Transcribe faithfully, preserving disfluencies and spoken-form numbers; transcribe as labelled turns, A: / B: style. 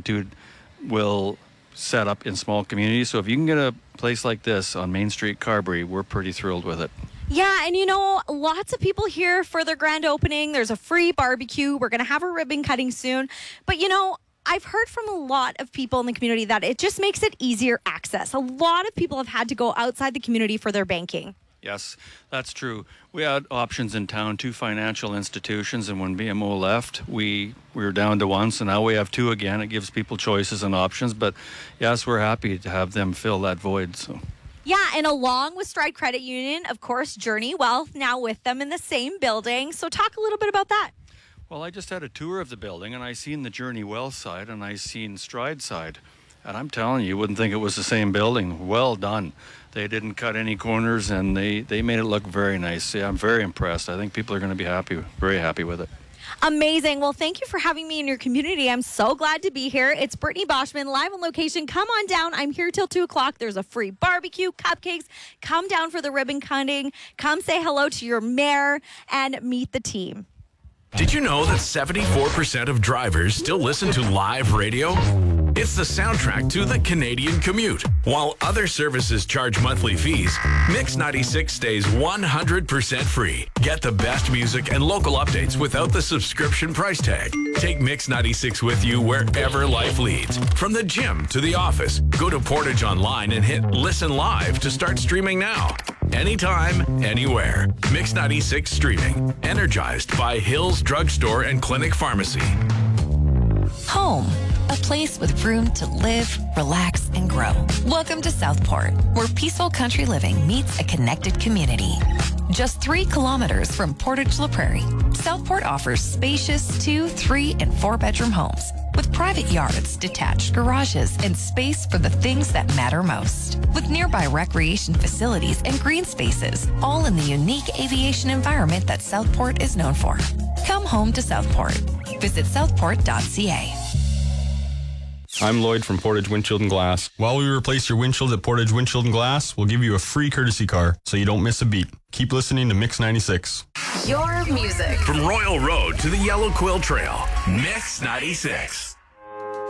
A: Magnitude will set up in small communities. So if you can get a place like this on Main Street, Carberry, we're pretty thrilled with it.
B: Yeah, and you know, lots of people here for their grand opening. There's a free barbecue. We're going to have a ribbon cutting soon. But you know, I've heard from a lot of people in the community that it just makes it easier access. A lot of people have had to go outside the community for their banking.
A: Yes, that's true. We had options in town, two financial institutions, and when B M O left, we, we were down to one, so now we have two again. It gives people choices and options, but yes, we're happy to have them fill that void. So.
B: Yeah, and along with Stride Credit Union, of course, Journey Wealth, now with them in the same building. So talk a little bit about that.
A: Well, I just had a tour of the building, and I seen the Journey Wealth side, and I seen Stride side. And I'm telling you, you wouldn't think it was the same building. Well done. They didn't cut any corners, and they, they made it look very nice. Yeah, I'm very impressed. I think people are going to be happy, very happy with it.
B: Amazing. Well, thank you for having me in your community. I'm so glad to be here. It's Brittany Boschman, live on location. Come on down. I'm here till two o'clock. There's a free barbecue, cupcakes. Come down for the ribbon cutting. Come say hello to your mayor and meet the team.
C: Did you know that seventy-four percent of drivers still listen to live radio? It's the soundtrack to the Canadian commute. While other services charge monthly fees, Mix ninety-six stays one hundred percent free. Get the best music and local updates without the subscription price tag. Take Mix ninety-six with you wherever life leads. From the gym to the office, go to Portage Online and hit Listen Live to start streaming now. Anytime, anywhere. Mix ninety-six streaming. Energized by Hills Drugstore and Clinic Pharmacy.
D: Home. A place with room to live, relax, and grow. Welcome to Southport, where peaceful country living meets a connected community. Just three kilometers from Portage La Prairie, Southport offers spacious two, three, and four-bedroom homes with private yards, detached garages, and space for the things that matter most. With nearby recreation facilities and green spaces, all in the unique aviation environment that Southport is known for. Come home to Southport. Visit southport dot c a.
E: I'm Lloyd from Portage Windshield and Glass. While we replace your windshield at Portage Windshield and Glass, we'll give you a free courtesy car so you don't miss a beat. Keep listening to Mix ninety-six.
D: Your music.
C: From Royal Road to the Yellow Quill Trail, Mix ninety-six.